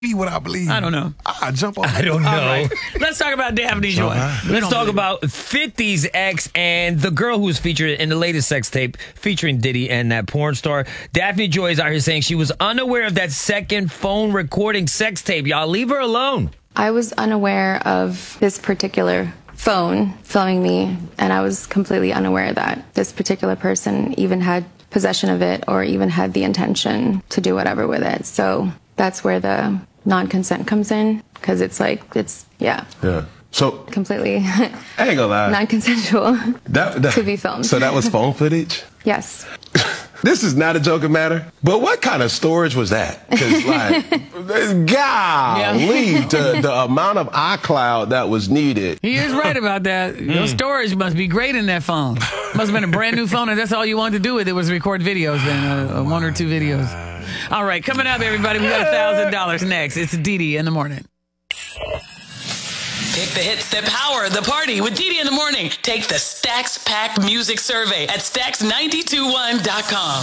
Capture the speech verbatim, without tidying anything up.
what I believe. I don't know. I jump off. I don't know. All right. Let's talk about Daphne Joy. Let's talk about fifty's ex and the girl who was featured in the latest sex tape featuring Diddy and that porn star. Daphne Joy is out here saying she was unaware of that second phone recording sex tape. Y'all leave her alone. I was unaware of this particular phone filming me, and I was completely unaware that this particular person even had possession of it or even had the intention to do whatever with it. So that's where the non-consent comes in, because it's like, it's, yeah. Yeah. So, completely I ain't gonna lie. non-consensual That, that, to be filmed. So that was phone footage? Yes. This is not a joking matter, but what kind of storage was that? Because, like, golly, the, the amount of iCloud that was needed. He is right about that. Your storage must be great in that phone. Must have been a brand new phone, and that's all you wanted to do with it was record videos, then uh, one or two videos. All right, coming up, everybody, we got a thousand dollars next. It's Didi in the morning. Pick the hits that power the party with Didi in the morning. Take the Stacks Pack Music Survey at stacks nine two one dot com.